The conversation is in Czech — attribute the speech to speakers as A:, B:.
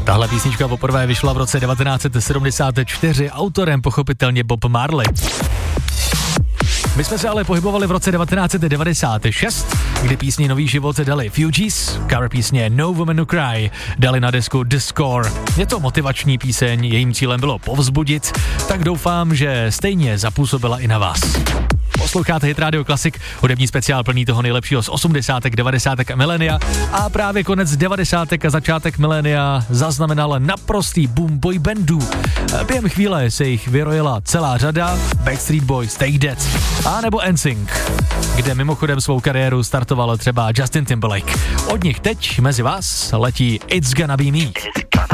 A: Tahle písnička poprvé vyšla v roce 1974, autorem pochopitelně Bob Marley. My jsme se ale pohybovali v roce 1996, kdy písni Nový život dali Fugees, cover písně No Woman No Cry dali na desku The Score. Je to motivační píseň, jejím cílem bylo povzbudit, tak doufám, že stejně zapůsobila i na vás. Posloucháte Hit Radio Classic, hudební speciál plný toho nejlepšího z 80., 90. a milénia a právě konec 90. a začátek milénia zaznamenal naprostý boom boy bandů. Během chvíle se jich vyrojila celá řada, Backstreet Boys, Take That a nebo NSYNC, kde mimochodem svou kariéru startoval třeba Justin Timberlake. Od nich teď mezi vás letí It's Gonna Be Me.